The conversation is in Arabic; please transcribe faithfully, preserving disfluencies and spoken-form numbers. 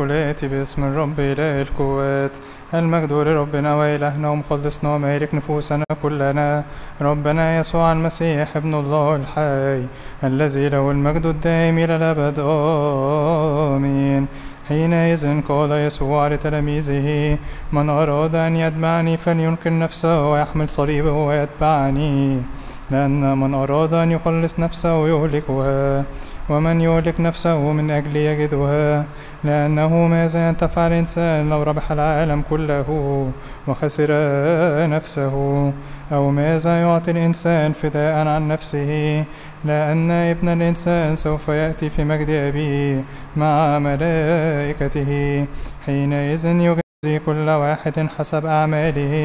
الكليات باسم الرب إله القوات. المجد لربنا وإلهنا ومخلصنا ومالك نفوسنا كلنا ربنا يسوع المسيح ابن الله الحي الذي له المجد الدائم إلى الأبد آمين. حينئذ قال يسوع لتلاميذه: من أراد أن يتبعني فلينكر نفسه ويحمل صليبه ويتبعني، لأن من أراد أن يخلص نفسه يهلكها، ومن يهلك نفسه من أجل يجدها. لأنه ماذا ينتفع الإنسان لو ربح العالم كله وخسر نفسه؟ أو ماذا يعطي الإنسان فداء عن نفسه؟ لأن ابن الإنسان سوف يأتي في مجد أبيه مع ملائكته، حينئذ يجزي كل واحد حسب أعماله.